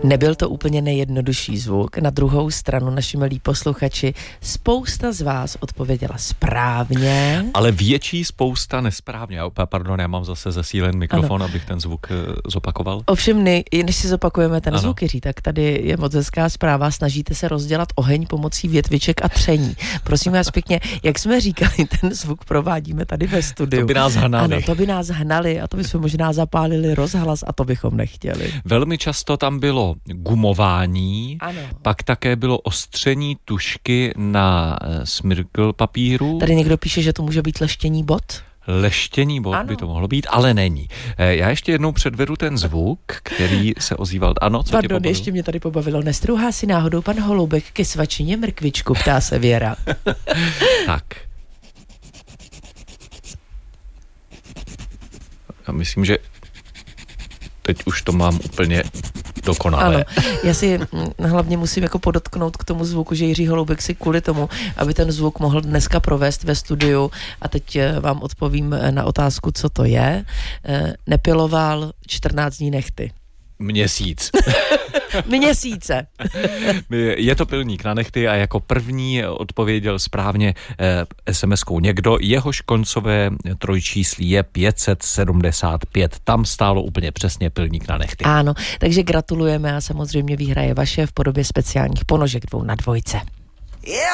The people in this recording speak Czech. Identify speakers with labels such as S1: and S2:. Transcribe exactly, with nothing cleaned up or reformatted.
S1: Nebyl to úplně nejjednodušší zvuk. Na druhou stranu, naši milí posluchači, spousta z vás odpověděla správně.
S2: Ale větší spousta nesprávně. Pardon, já mám zase zesílen mikrofon, ano. abych ten zvuk zopakoval.
S1: Ovšem, ne, než si zopakujeme ten
S2: ano.
S1: zvuk, Jiří, tak tady je moc hezká zpráva. Snažíte se rozdělat oheň pomocí větviček a tření. Prosím vás pěkně, jak jsme říkali, ten zvuk provádíme tady ve studiu.
S2: To by nás hnali.
S1: Ano, to by nás hnali a to bychom možná zapálili rozhlas a to bychom nechtěli.
S2: Velmi často tam bylo gumování,
S1: ano.
S2: pak také bylo ostření tušky na smrkl papíru.
S1: Tady někdo píše, že to může být leštění bot.
S2: Leštění bod
S1: ano.
S2: by to mohlo být, ale není. Já ještě jednou předvedu ten zvuk, který se ozýval. Ano, co
S1: Pardon,
S2: tě pobavilo?
S1: ještě mě tady pobavilo. Nestrouhá si náhodou pan Holoubek ke svačině mrkvičku, ptá se Věra.
S2: Tak. Já myslím, že teď už to mám úplně dokonalé.
S1: Ano, já si hlavně musím jako podotknout k tomu zvuku, že Jiří Holoubek si kvůli tomu, aby ten zvuk mohl dneska provést ve studiu, a teď vám odpovím na otázku, co to je, nepiloval čtrnáct dní nechty.
S2: Měsíc.
S1: Měsíce.
S2: Je to pilník na nechty a jako první odpověděl správně eh, es em eskou někdo, jehož koncové trojčíslí je pět set sedmdesát pět. Tam stálo úplně přesně pilník na nechty.
S1: Ano, takže gratulujeme a samozřejmě výhra je vaše v podobě speciálních ponožek dvou na dvojce.